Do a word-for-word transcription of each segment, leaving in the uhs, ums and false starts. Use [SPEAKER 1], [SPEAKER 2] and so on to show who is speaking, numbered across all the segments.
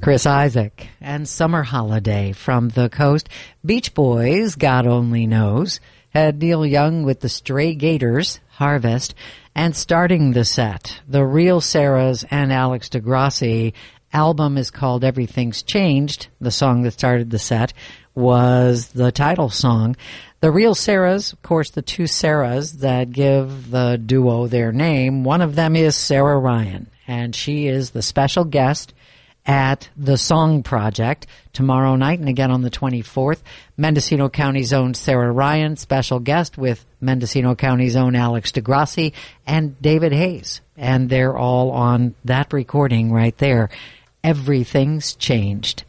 [SPEAKER 1] Chris Isaak and Summer Holiday from the Coast. Beach Boys, God Only Knows, had Neil Young with the Stray Gators, Harvest, and starting the set, the Real Sarahs and Alex DeGrassi album is called Everything's Changed. The song that started the set was the title song. The Real Sarahs, of course, the two Sarahs that give the duo their name, one of them is Sarah Ryan, and she is the special guest at the Song Project tomorrow night and again on the twenty-fourth. Mendocino County's own Sarah Ryan, special guest with Mendocino County's own Alex DeGrassi and David Hayes. And they're all on that recording right there. Everything's Changed.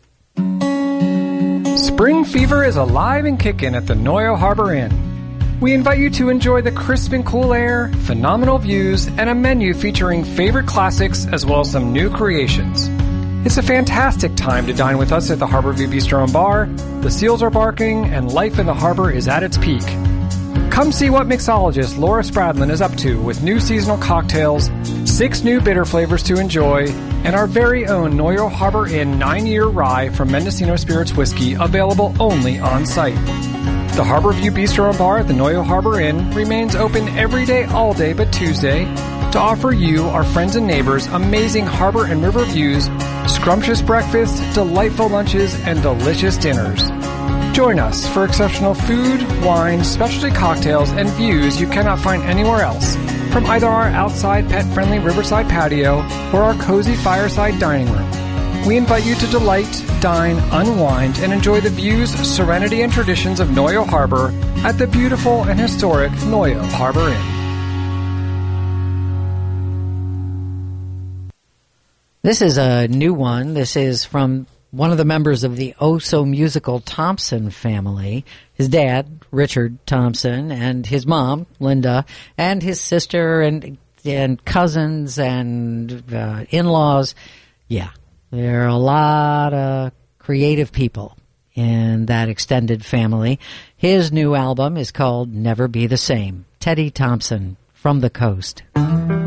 [SPEAKER 2] Spring fever is alive and kicking at the Noyo Harbor Inn. We invite you to enjoy the crisp and cool air, phenomenal views, and a menu featuring favorite classics as well as some new creations. It's a fantastic time to dine with us at the Harborview Bistro and Bar. The seals are barking, and life in the harbor is at its peak. Come see what mixologist Laura Spradlin is up to with new seasonal cocktails, six new bitter flavors to enjoy, and our very own Noyo Harbor Inn nine-year rye from Mendocino Spirits Whiskey available only on site. The Harborview Bistro and Bar at the Noyo Harbor Inn remains open every day, all day but Tuesday, to offer you, our friends and neighbors, amazing harbor and river views, scrumptious breakfasts, delightful lunches, and delicious dinners. Join us for exceptional food, wine, specialty cocktails, and views you cannot find anywhere else, from either our outside pet-friendly riverside patio or our cozy fireside dining room. We invite you to delight, dine, unwind, and enjoy the views, serenity, and traditions of Noyo Harbor at the beautiful and historic Noyo Harbor Inn.
[SPEAKER 1] This is a new one. This is from one of the members of the oh-so-musical Thompson family. His dad, Richard Thompson, and his mom, Linda, and his sister and and cousins and uh, in-laws. Yeah, there are a lot of creative people in that extended family. His new album is called Never Be the Same. Teddy Thompson from the Coast.